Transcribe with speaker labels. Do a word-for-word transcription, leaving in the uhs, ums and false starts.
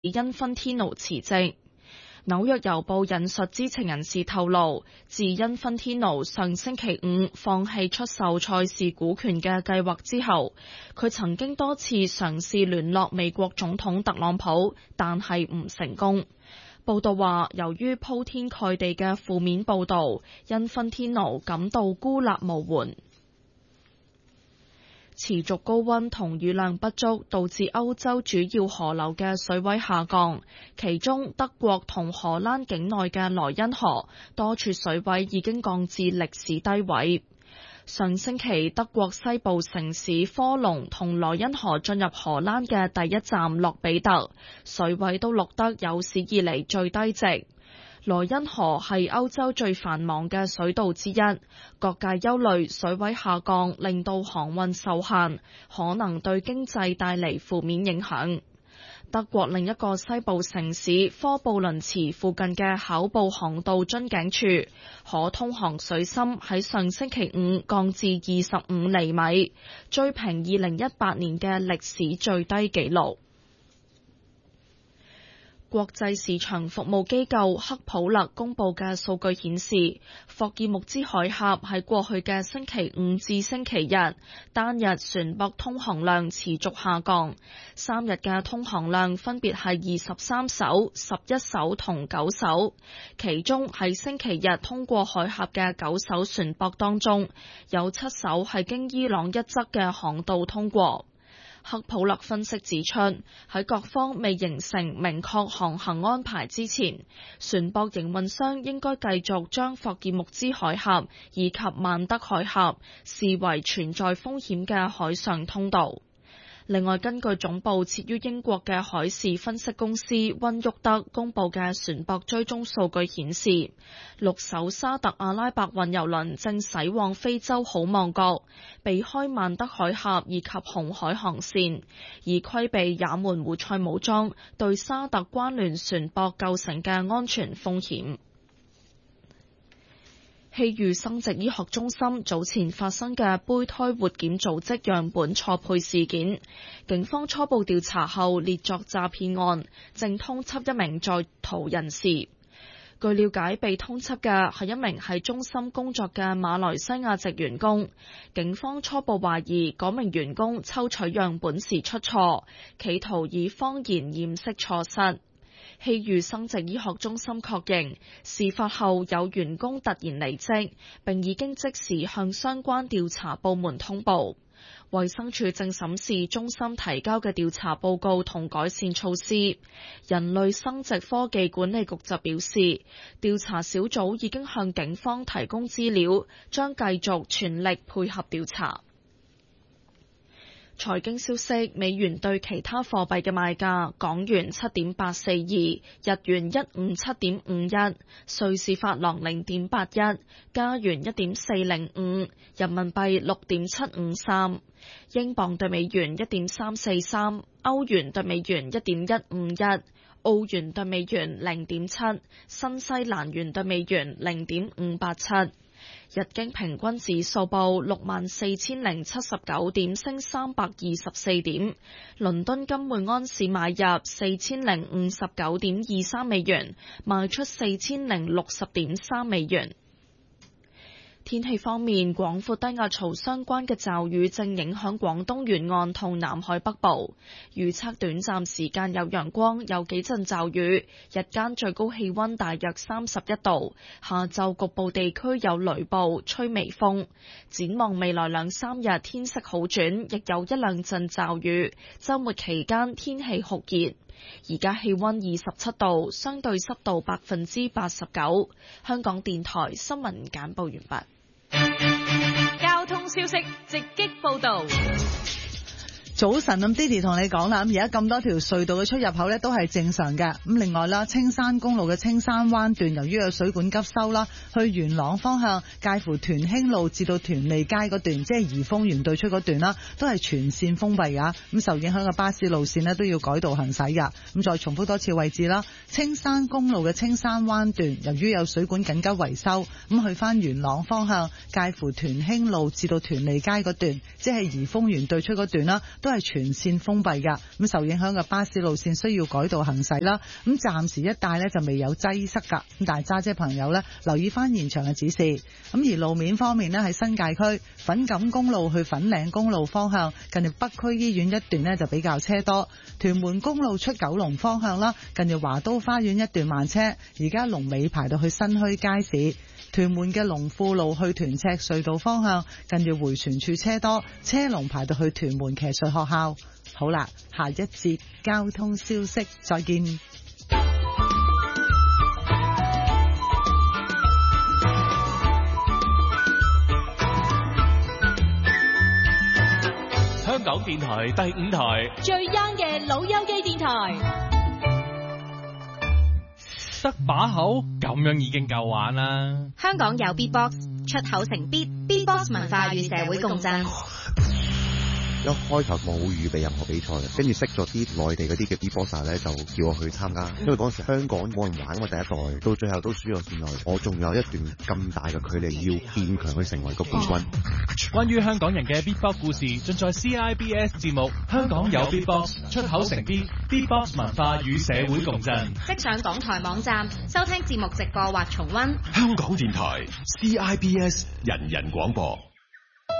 Speaker 1: 因芬天奴辭職。紐約郵報引述知情人士透露，自因芬天奴上星期五放棄出售賽事股權嘅計劃之後，佢曾經多次嘗試聯絡美國總統特朗普，但係唔成功。報道話，由於鋪天蓋地嘅負面報導，因芬天奴感到孤立無援。持續高溫同雨量不足，導致歐洲主要河流嘅水位下降，其中德國同荷蘭境內嘅萊茵河多處水位已經降至歷史低位。上星期，德國西部城市科隆同萊茵河進入荷蘭嘅第一站洛比特，水位都錄得有史以嚟最低值。萊茵河係歐洲最繁忙嘅水道之一，各界憂慮水位下降令到航運受限，可能對經濟帶嚟負面影響。德國另一個西部城市科布倫茨附近嘅考布航道樽頸處，可通航水深喺上星期五降至二十五厘米，追平二零一八年嘅歷史最低紀錄。國際市場服務機構克普勒公佈嘅數據顯示，霍爾木茲海峽喺過去嘅星期五至星期日單日船舶通航量持續下降，三日嘅通航量分別係二十三艘、十一艘同九艘，其中喺星期日通過海峽嘅九艘船舶當中，有七艘係經伊朗一側嘅航道通過。克普勒分析指出，喺各方未形成明確航行安排之前，船舶營運商應該繼續將霍爾木茲海峽以及曼德海峽視為存在風險嘅海上通道。另外，根據總部設於英國嘅海事分析公司溫沃德公佈嘅船舶追蹤數據顯示，六艘沙特阿拉伯運油輪正駛往非洲好望角，避開曼德海峽以及紅海航線，以規避也門胡塞武裝對沙特關聯船舶構成嘅安全風險。希預生殖醫學中心早前發生嘅胚胎活檢組織樣本錯配事件，警方初步調查後列作詐騙案，正通緝一名在逃人士。據了解，被通緝嘅係一名喺中心工作嘅馬來西亞籍員工，警方初步懷疑嗰名員工抽取樣本時出錯，企圖以謊言掩飾錯失。希預生殖醫學中心確認，事發後有員工突然離職，並已經即時向相關調查部門通報。衛生署正審視中心提交嘅調查報告同改善措施。人類生殖科技管理局就表示，調查小組已經向警方提供資料，將繼續全力配合調查。財經消息，美元對其他貨幣嘅賣價：港元七點八四二，日元一五七點五一，瑞士法郎零點八一，加元一點四零五，人民幣六點七五三，英鎊對美元一點三四三，歐元對美元一點一五一，澳元對美元零點七，新西蘭元對美元零點五八七。日經平均指數報六萬四千零七十九點，升三百二十四點。倫敦金每安士買入四千零五十九點二三美元，賣出四千零六十點三美元。天氣方面，廣闊低壓槽相關嘅驟雨正影響廣東沿岸同南海北部，預測短暫時間有陽光，有幾陣驟雨，日間最高氣溫大約三十一度，下晝局部地區有雷暴，吹微風。展望未來兩三日天色好轉，亦有一兩陣驟雨，週末期間天氣酷熱。而家氣溫二十七度，相對濕度百分之八十九。香港電台新聞簡報完畢。
Speaker 2: 交通消息直擊報道。
Speaker 3: 早晨，咁 Didi 同你講啦，咁而家咁多條隧道嘅出入口咧都係正常嘅。咁另外啦，青山公路嘅青山灣段由於有水管急修啦，去元朗方向介乎屯興路至到屯利街嗰段，即係怡豐園對出嗰段啦，都係全線封閉噶。咁受影響嘅巴士路線咧都要改道行駛噶。咁再重複多次位置啦，青山公路嘅青山灣段由於有水管緊急維修，咁去翻元朗方向介乎屯興路至到屯利街嗰段，即係怡豐園對出嗰段啦，都都係全線封閉㗎。咁受影響嘅巴士路線需要改道行駛啦。咁暫時一帶呢就未有擠塞㗎。咁但係揸車朋友呢，留意翻現場嘅指示。咁而路面方面呢，喺新界區粉錦公路去粉嶺公路方向，近住北區醫院一段呢就比較車多。屯門公路出九龍方向啦，近住華都花園一段慢車。而家龍尾排到去新墟街市。屯門嘅龍富路去屯赤隧道方向，近住迴旋處車多，車龍排到去屯門騎術學校。好啦，下一節交通消息，再見。
Speaker 4: 香港電台第五台
Speaker 2: 最 young 嘅老友記電台。
Speaker 4: 得把口咁樣已經夠玩啦！
Speaker 5: 香港有 Beatbox， 出口成 Beat，Beatbox 文化與社會共振。
Speaker 6: 一開頭冇預備任何比賽嘅，跟住識咗啲內地嗰啲嘅 Beatboxer 咧，就叫我去參加。因為嗰陣時香港冇人玩，我第一代到最後都輸咗線內，我仲有一段咁大嘅距離要變強去成為個冠軍。
Speaker 4: 關於香港人嘅 Beatbox 故事，盡在 C I B S 節目《香港有 Beatbox》，出口成 Beat，Beatbox 文化與社會共振。
Speaker 5: 即上港台網站收聽節目直播或重溫。
Speaker 7: 香港電台 C I B S 人人廣播。